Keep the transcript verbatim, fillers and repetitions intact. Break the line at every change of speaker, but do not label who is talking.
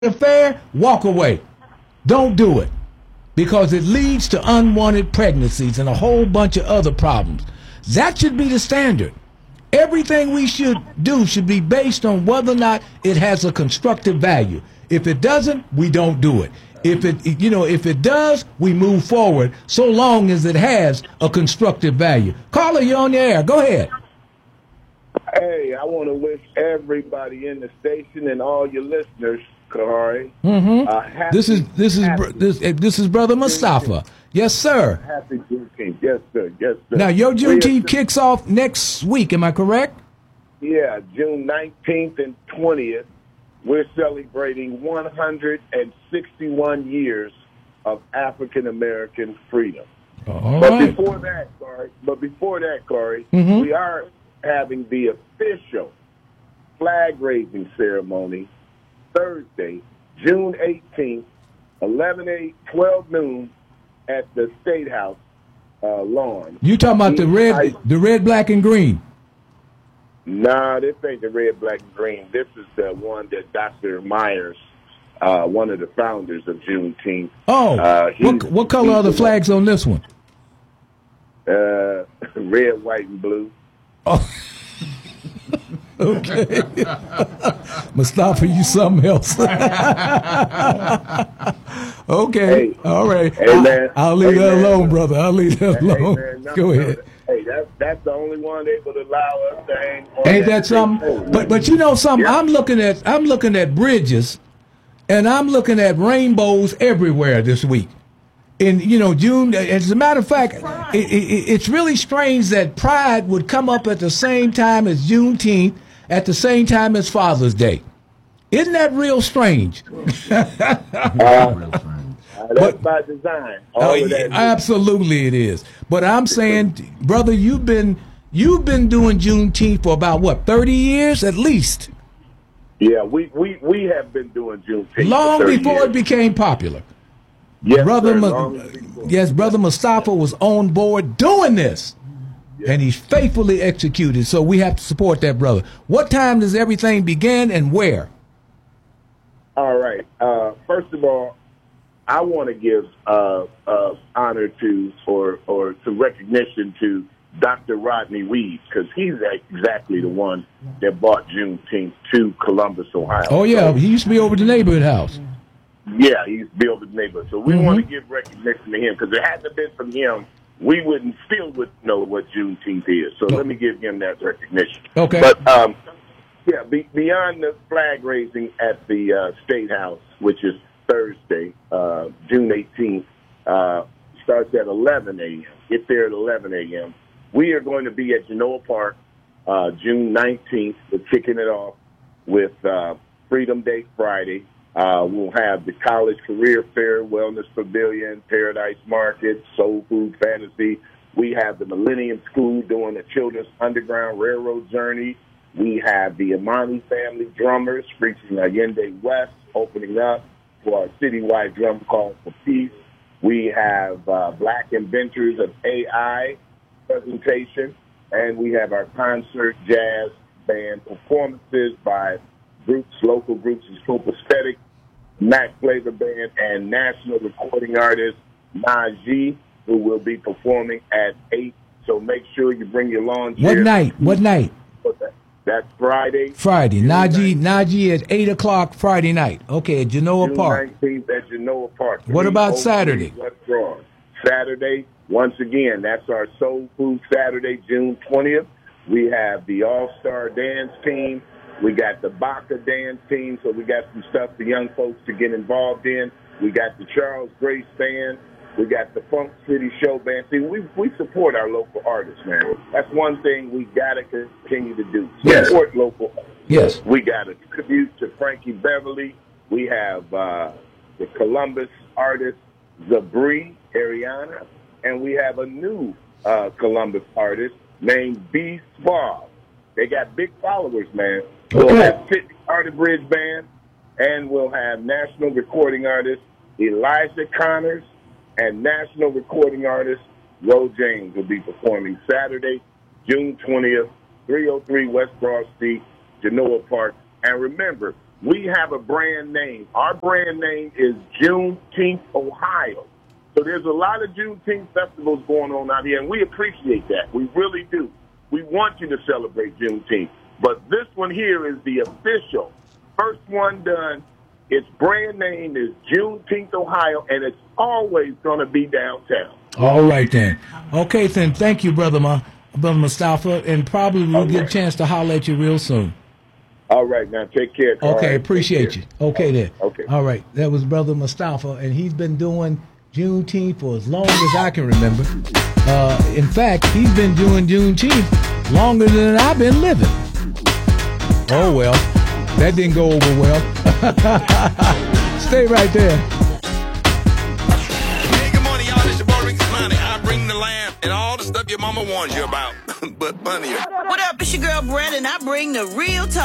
affair, walk away. Don't do it because it leads to unwanted pregnancies and a whole bunch of other problems. That should be the standard. Everything we should do should be based on whether or not it has a constructive value. If it doesn't, we don't do it. If it, you know, if it does, we move forward so long as it has a constructive value. Caller, you're on the air. Go ahead.
Hey, I want to wish everybody in the station and all your listeners, Kahari.
Mm-hmm.
Uh, happy,
this is this is
happy,
this this is Brother Mustafa. Yes, sir.
Happy Juneteenth. Yes, sir. Yes, sir.
Now your Juneteenth kicks off next week. Am I correct?
Yeah, June nineteenth and twentieth. We're celebrating one hundred sixty-one years of African American freedom.
All
but
right.
before that, Corey, but before that, Corey,
mm-hmm.
we are having the official flag raising ceremony Thursday, June eighteenth, eleven a twelve noon at the State House uh, lawn.
You talking about the red, I, the red, black, and green?
Nah, this ain't the red, black, and green. This is the one that Doctor Myers, uh, one of the founders of Juneteenth.
Oh,
uh,
what, what color are the flags on this one?
Uh, red, white, and blue.
Oh. Okay. Mustafa, you something else. Okay.
Hey,
all right.
Hey, man.
I, I'll leave
hey,
that
man.
alone, brother. I'll leave that
hey,
alone.
Man, no,
Go
no,
ahead.
Hey, that's, that's the only one they would allow us to hang on.
Ain't that something? But but you know something?
Yeah.
I'm looking at I'm looking at bridges, and I'm looking at rainbows everywhere this week. In you know June, as a matter of fact, it, it, it's really strange that Pride would come up at the same time as Juneteenth, at the same time as Father's Day. Isn't that real strange?
uh, that's but, by design. All
uh,
of that
absolutely, it is. But I'm saying, brother, you've been you've been doing Juneteenth for about what thirty years at least.
Yeah, we we, we have been doing Juneteenth
long
for
before
years.
it became popular.
Yes,
brother,
sir,
Ma- yes, brother Mustafa was on board doing this, yes. And he's faithfully executed. So we have to support that brother. What time does everything begin and where?
All right. Uh, first of all, I want to give uh, uh, honor to or or some recognition to Doctor Rodney Weed because he's exactly the one that brought Juneteenth to Columbus, Ohio.
Oh yeah, he used to be over the neighborhood house.
Yeah, he's built the neighborhood. So we
mm-hmm.
want to give recognition to him because if it hadn't been from him, we wouldn't still wouldn't know what Juneteenth is. So oh. let me give him that recognition.
Okay.
But um, yeah, be, beyond the flag raising at the uh, State House, which is Thursday, uh, June eighteenth, uh, starts at eleven a.m. Get there at eleven a.m. We are going to be at Genoa Park uh, June nineteenth. We're kicking it off with uh, Freedom Day Friday. Uh, we'll have the College Career Fair, Wellness Pavilion, Paradise Market, Soul Food Fantasy. We have the Millennium School doing the Children's Underground Railroad Journey. We have the Imani Family Drummers preaching Allende West, opening up for our citywide drum call for peace. We have uh, Black Inventors of A I presentation, and we have our concert jazz band performances by groups, local groups, and Scoop Aesthetic, Mac Flavor Band, and national recording artist Najee, who will be performing at eight. So make sure you bring your lawn chair.
What night? What night?
That's Friday.
Friday. Najee, Najee at eight o'clock Friday night. Okay, at Genoa
June
Park.
nineteenth at Genoa Park.
What about Saturday?
Saturday, once again, that's our Soul Food Saturday, June twentieth. We have the All-Star Dance Team. We got the Baca Dance Team, so we got some stuff for young folks to get involved in. We got the Charles Grace Band. We got the Funk City Show Band. See, we we support our local artists, man. That's one thing we got to continue to do. Support
yes.
local artists.
Yes.
We got to tribute to Frankie Beverly. We have uh, the Columbus artist, Zabri Ariana. And we have a new uh, Columbus artist named B. Suave. They got big followers, man.
Okay.
We'll have Fitness Artist Bridge Band, and we'll have national recording artist Elijah Connors and national recording artist Ro James will be performing Saturday, June twentieth, three oh three West Broad Street, Genoa Park. And remember, we have a brand name. Our brand name is Juneteenth, Ohio. So there's a lot of Juneteenth festivals going on out here, and we appreciate that. We really do. We want you to celebrate Juneteenth. But this one here is the official, first one done. Its brand name is Juneteenth, Ohio, and it's always going to be downtown.
All right, then. Okay, then. Thank you, Brother Ma, Brother Mustafa, and probably we'll get a chance to holler at you real soon.
All right, now take care. Carl.
Okay, appreciate you. Okay, then.
Okay.
All right, that was Brother Mustafa, and he's been doing Juneteenth for as long as I can remember. Uh, in fact, he's been doing Juneteenth longer than I've been living. Oh, well, that didn't go over well. Stay right there.
Hey, good morning, y'all. It's your boy, Ricky Smiley. I bring the lamb and all the stuff your mama warns you about, but funnier.
What up? It's your girl, Brandon. I bring the real talk.